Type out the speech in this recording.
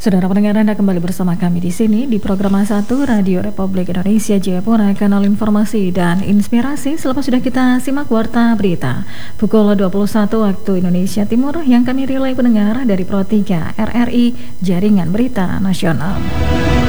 Saudara pendengar, Anda kembali bersama kami di sini di program A1 Radio Republik Indonesia Jayapura, kanal informasi dan inspirasi. Selepas sudah kita simak warta berita pukul 21 waktu Indonesia Timur yang kami relay pendengar dari Pro 3 RRI Jaringan Berita Nasional.